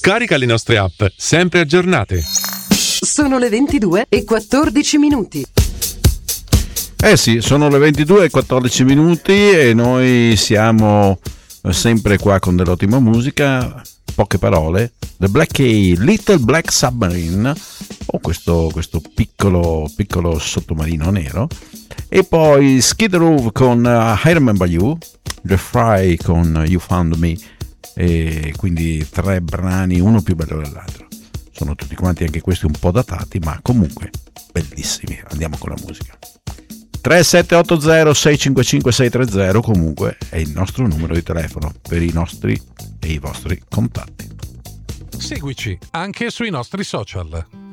Scarica le nostre app, sempre aggiornate. Sono le 22:14. Sì, sono le 22:14 e noi siamo sempre qua con dell'ottima musica. Poche parole. The Black Keys, Little Black Submarine, o questo piccolo sottomarino nero, e poi Skid Row con I Remember You, The Fry con You Found Me, e quindi 3 brani, uno più bello dell'altro. Sono tutti quanti anche questi un po' datati, ma comunque bellissimi. Andiamo con la musica. 3780 655 630 comunque è il nostro numero di telefono per i nostri e i vostri contatti. Seguici anche sui nostri social.